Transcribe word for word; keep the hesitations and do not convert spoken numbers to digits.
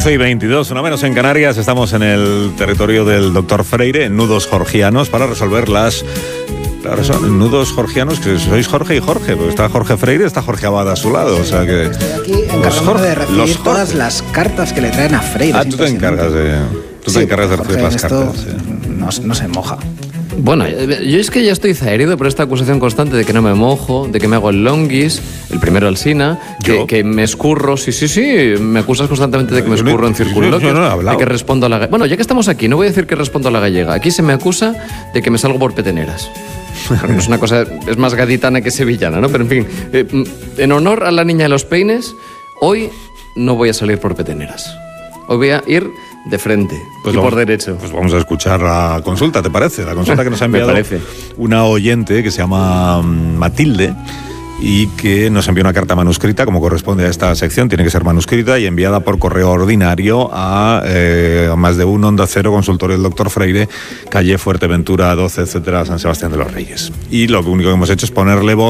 once y veintidós, una menos en Canarias. Estamos en el territorio del doctor Freire, en nudos jorgianos, para resolver las... Claro, son nudos jorgianos, que sois Jorge y Jorge, porque está Jorge Freire, está Jorge Abad a su lado, o sea que... Estoy aquí encargándome de recibir todas las cartas que le traen a Freire. Ah, tú te encargas de... Tú te sí, encargas de Jorge, recibir las esto cartas. Sí. No, no se moja. Bueno, yo es que ya estoy zaherido por esta acusación constante de que no me mojo, de que me hago el longuis, el primero Alsina, que, que me escurro, sí, sí, sí, me acusas constantemente de que me escurro en circunloquios, no, no de que respondo a la... Bueno, ya que estamos aquí, no voy a decir que respondo a la gallega, aquí se me acusa de que me salgo por peteneras. No es una cosa, es más gaditana que sevillana, ¿no? Pero en fin, eh, en honor a la niña de los peines, hoy no voy a salir por peteneras. Hoy voy a ir de frente, pues y vamos, por derecho. Pues vamos a escuchar la consulta, ¿te parece? La consulta que nos ha enviado una oyente que se llama Matilde y que nos envió una carta manuscrita, como corresponde a esta sección, tiene que ser manuscrita y enviada por correo ordinario a, eh, a más de un Onda Cero, consultorio del doctor Freire, calle Fuerteventura doce, etcétera, San Sebastián de los Reyes. Y lo único que hemos hecho es ponerle voz